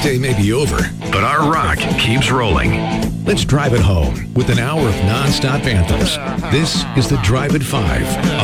workday may be over, but our rock keeps rolling. Let's drive it home with an hour of nonstop anthems. This is the Drive at 5